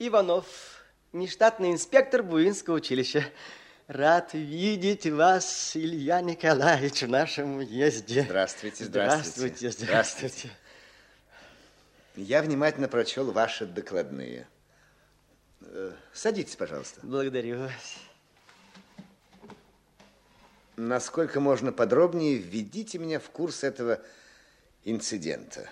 Иванов, нештатный инспектор Буинского училища. Рад видеть вас, Илья Николаевич, в нашем уезде. Здравствуйте, здравствуйте. Здравствуйте. Я внимательно прочел ваши докладные. Садитесь, пожалуйста. Благодарю вас. Насколько можно подробнее, введите меня в курс этого инцидента.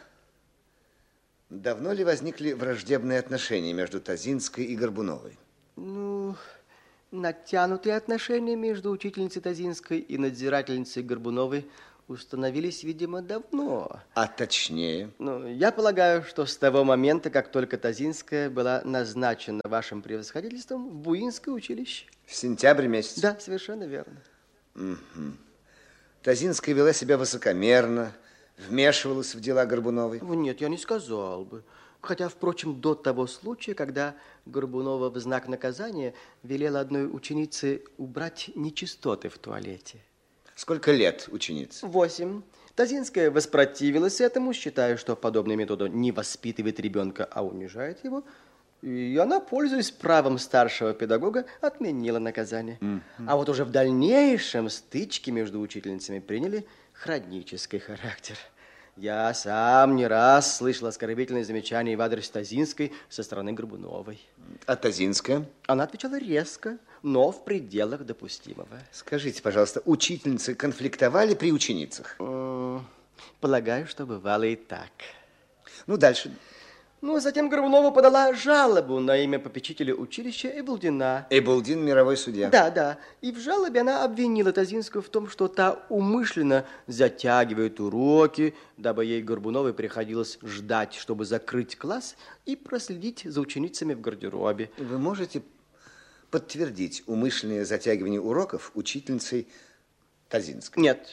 Давно ли возникли враждебные отношения между Тазинской и Горбуновой? Ну, натянутые отношения между учительницей Тазинской и надзирательницей Горбуновой установились, видимо, давно. А точнее? Ну, я полагаю, что с того момента, как только Тазинская была назначена вашим превосходительством в Буинское училище. В сентябре месяце? Да, совершенно верно. Угу. Тазинская вела себя высокомерно, вмешивалась в дела Горбуновой? Нет, я не сказал бы. Хотя, впрочем, до того случая, когда Горбунова в знак наказания велела одной ученице убрать нечистоты в туалете. Сколько лет ученица? 8. Тазинская воспротивилась этому, считая, что подобный метод не воспитывает ребенка, а унижает его. И она, пользуясь правом старшего педагога, отменила наказание. А вот уже в дальнейшем стычки между учительницами приняли хронический характер. Я сам не раз слышал оскорбительные замечания в адрес Тазинской со стороны Горбуновой. А Тазинская? Она отвечала резко, но в пределах допустимого. Скажите, пожалуйста, учительницы конфликтовали при ученицах? Полагаю, что бывало и так. Ну, дальше. Ну, затем Горбунова подала жалобу на имя попечителя училища Эбулдина. Эбулдин – мировой судья. Да. И в жалобе она обвинила Тазинскую в том, что та умышленно затягивает уроки, дабы ей, Горбуновой, приходилось ждать, чтобы закрыть класс и проследить за ученицами в гардеробе. Вы можете подтвердить умышленное затягивание уроков учительницей Тазинской? Нет.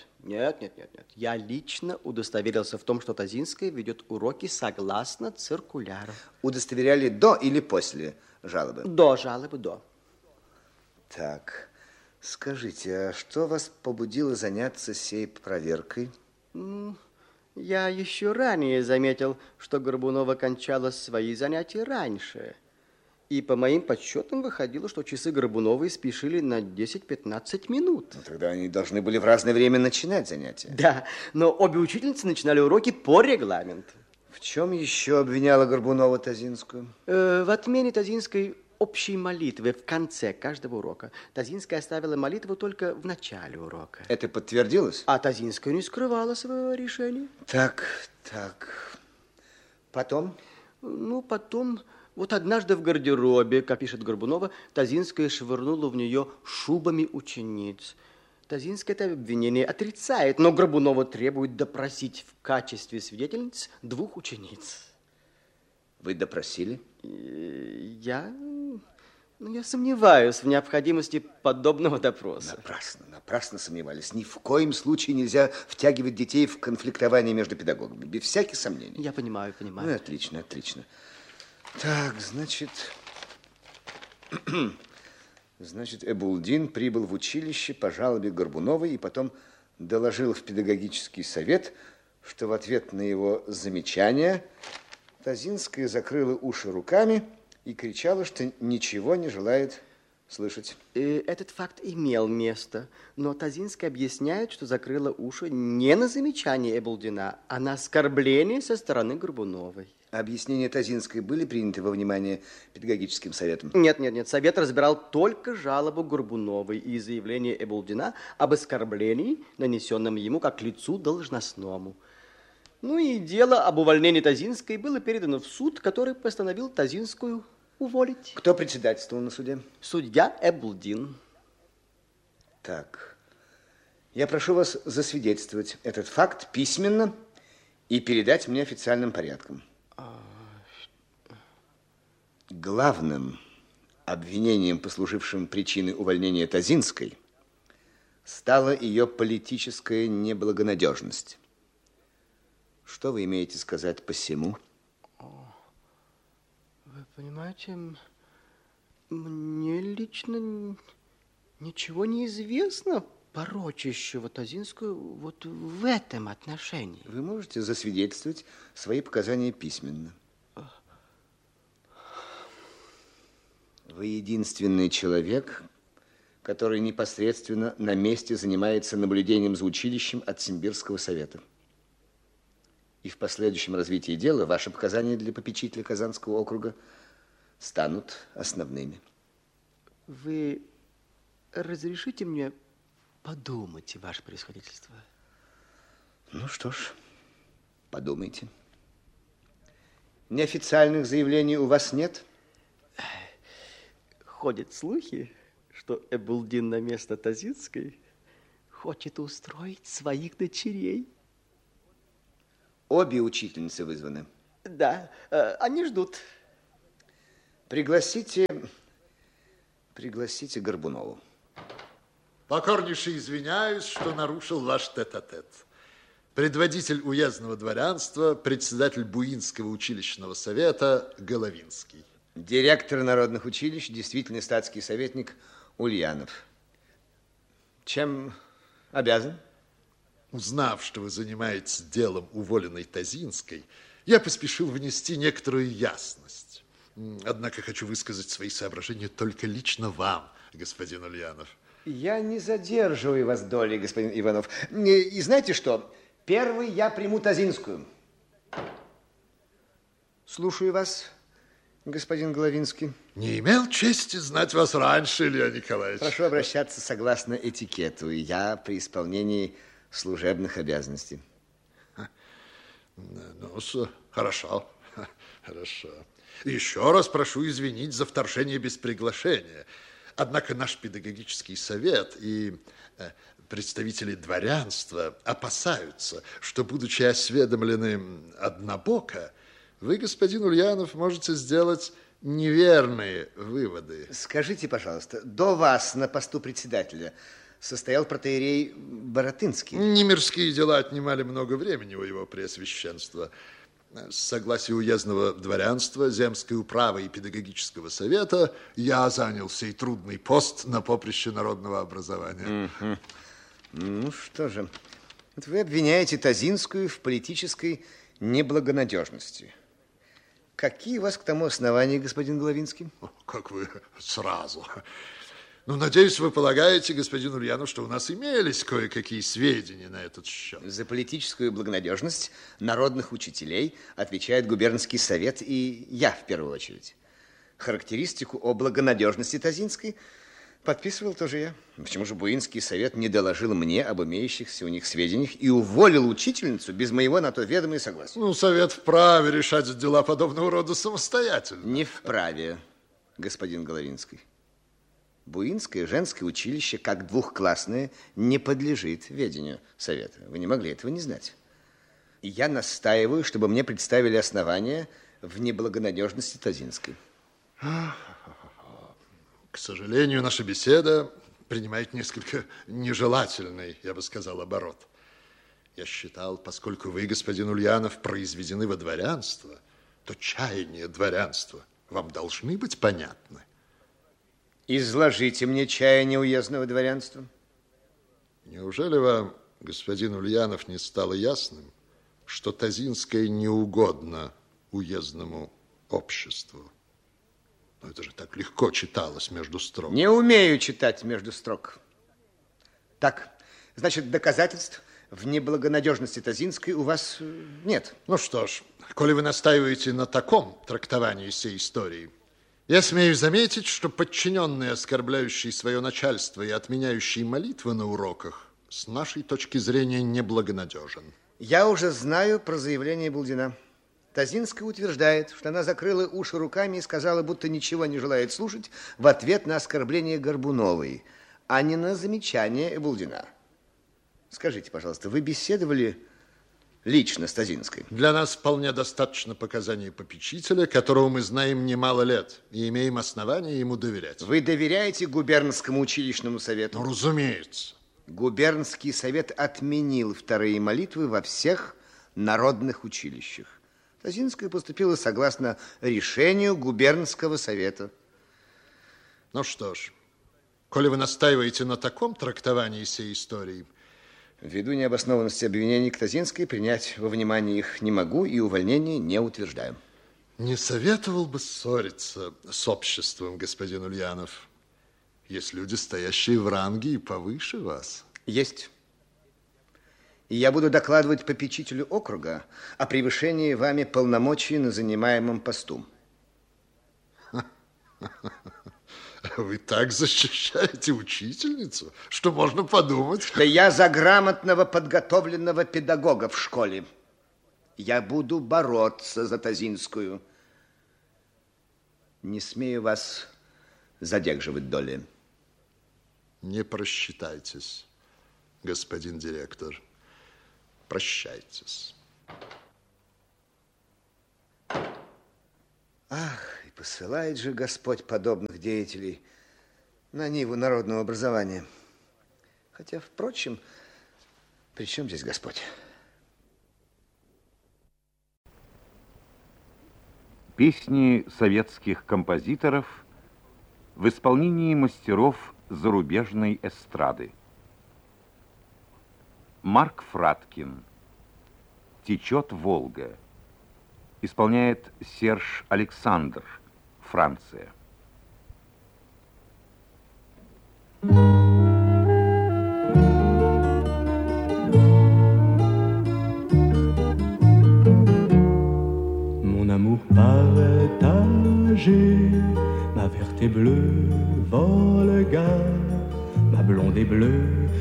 Я лично удостоверился в том, что Тазинская ведет уроки согласно циркуляру. Удостоверяли до или после жалобы? До жалобы, до. Так, скажите, а что вас побудило заняться сей проверкой? Я еще ранее заметил, что Горбунова кончала свои занятия раньше. И по моим подсчетам выходило, что часы Горбуновой спешили на 10-15 минут. Ну, тогда они должны были в разное время начинать занятия. Да, но обе учительницы начинали уроки по регламенту. В чем еще обвиняла Горбунова Тазинскую? В отмене Тазинской общей молитвы в конце каждого урока. Тазинская оставила молитву только в начале урока. Это подтвердилось? А Тазинская не скрывала своего решения. Так. Потом? Потом... Вот однажды в гардеробе, как пишет Горбунова, Тазинская швырнула в нее шубами учениц. Тазинская это обвинение отрицает, но Горбунова требует допросить в качестве свидетельниц 2 учениц. Вы допросили? Я сомневаюсь в необходимости подобного допроса. Напрасно сомневались. Ни в коем случае нельзя втягивать детей в конфликтование между педагогами, без всяких сомнений. Я понимаю. Ну, отлично. Так, значит, Эбулдин прибыл в училище по жалобе Горбуновой и потом доложил в педагогический совет, что в ответ на его замечания Тазинская закрыла уши руками и кричала, что ничего не желает слышать. Этот факт имел место, но Тазинская объясняет, что закрыла уши не на замечание Эбулдина, а на оскорбление со стороны Горбуновой. Объяснения Тазинской были приняты во внимание педагогическим советом? Нет. Совет разбирал только жалобу Горбуновой и заявление Эбулдина об оскорблении, нанесенном ему как лицу должностному. И дело об увольнении Тазинской было передано в суд, который постановил Тазинскую уволить. Кто председательствовал на суде? Судья Эбулдин. Так, я прошу вас засвидетельствовать этот факт письменно и передать мне официальным порядком. Главным обвинением, послужившим причиной увольнения Тазинской, стала ее политическая неблагонадежность. Что вы имеете сказать по сему? Вы понимаете, мне лично ничего не известно порочащего Тазинскую вот в этом отношении. Вы можете засвидетельствовать свои показания письменно. Вы единственный человек, который непосредственно на месте занимается наблюдением за училищем от Симбирского совета. И в последующем развитии дела ваши показания для попечителя Казанского округа станут основными. Вы разрешите мне подумать, ваше превосходительство? Ну что ж, подумайте. Неофициальных заявлений у вас нет? Ходят слухи, что Эбулдин на место Тазинской хочет устроить своих дочерей. Обе учительницы вызваны? Да, они ждут. Пригласите Горбунову. Покорнейше извиняюсь, что нарушил ваш тет-а-тет. Предводитель уездного дворянства, председатель Буинского училищного совета Головинский. Директор народных училищ, действительный статский советник Ульянов. Чем обязан? Узнав, что вы занимаетесь делом уволенной Тазинской, я поспешил внести некоторую ясность. Однако хочу высказать свои соображения только лично вам, господин Ульянов. Я не задерживаю вас доли, господин Иванов. И знаете что? Первый я приму Тазинскую. Слушаю вас, господин Головинский. Не имел чести знать вас раньше, Илья Николаевич. Прошу обращаться согласно этикету. Я при исполнении служебных обязанностей. Ну, хорошо, хорошо. Еще раз прошу извинить за вторжение без приглашения. Однако наш педагогический совет и представители дворянства опасаются, что, будучи осведомлены однобоко, вы, господин Ульянов, можете сделать неверные выводы. Скажите, пожалуйста, до вас на посту председателя состоял протоиерей Боротынский? Немирские дела отнимали много времени у его преосвященства. С согласия уездного дворянства, земской управы и педагогического совета я занял сей трудный пост на поприще народного образования. Ну что же, вы обвиняете Тазинскую в политической неблагонадежности. Какие у вас к тому основания, господин Головинский? Как вы сразу. Ну, надеюсь, вы полагаете, господин Ульянов, что у нас имелись кое-какие сведения на этот счет. За политическую благонадежность народных учителей отвечает губернский совет и я в первую очередь. Характеристику о благонадежности Тазинской подписывал тоже я. Почему же Буинский совет не доложил мне об имеющихся у них сведениях и уволил учительницу без моего на то ведома и согласия? Ну, совет вправе решать дела подобного рода самостоятельно. Не вправе, господин Головинский. Буинское женское училище, как двухклассное, не подлежит ведению совета. Вы не могли этого не знать. И я настаиваю, чтобы мне представили основания в неблагонадежности Тазинской. К сожалению, наша беседа принимает несколько нежелательный, я бы сказал, оборот. Я считал, поскольку вы, господин Ульянов, произведены во дворянство, то чаяния дворянства вам должны быть понятны. Изложите мне чаяние уездного дворянства. Неужели вам, господин Ульянов, не стало ясным, что Тазинская не угодна уездному обществу? Но это же так легко читалось между строк. Не умею читать между строк. Так, значит, доказательств в неблагонадежности Тазинской у вас нет. Ну что ж, коли вы настаиваете на таком трактовании всей истории, я смею заметить, что подчиненный, оскорбляющий свое начальство и отменяющий молитвы на уроках, с нашей точки зрения неблагонадежен. Я уже знаю про заявление Булдина. Тазинская утверждает, что она закрыла уши руками и сказала, будто ничего не желает слушать в ответ на оскорбление Горбуновой, а не на замечание Эбулдина. Скажите, пожалуйста, вы беседовали лично с Тазинской? Для нас вполне достаточно показаний попечителя, которого мы знаем немало лет, и имеем основания ему доверять. Вы доверяете губернскому училищному совету? Ну, разумеется. Губернский совет отменил вторые молитвы во всех народных училищах. Тазинская поступила согласно решению губернского совета. Ну что ж, коли вы настаиваете на таком трактовании всей истории, ввиду необоснованности обвинений к Тазинской принять во внимание их не могу и увольнение не утверждаю. Не советовал бы ссориться с обществом, господин Ульянов. Есть люди, стоящие в ранге и повыше вас. Есть. И я буду докладывать попечителю округа о превышении вами полномочий на занимаемом посту. Вы так защищаете учительницу, что можно подумать... Что я за грамотного, подготовленного педагога в школе. Я буду бороться за Тазинскую. Не смею вас задерживать, доли. Не просчитайтесь, господин директор. Прощайтесь. Ах, и посылает же Господь подобных деятелей на ниву народного образования. Хотя, впрочем, при чем здесь Господь? Песни советских композиторов в исполнении мастеров зарубежной эстрады. Марк Фраткин. «Течет Волга». Исполняет Серж Александр, Франция. Mon amour partagé, ma verte et bleue Volga, ma blonde et bleue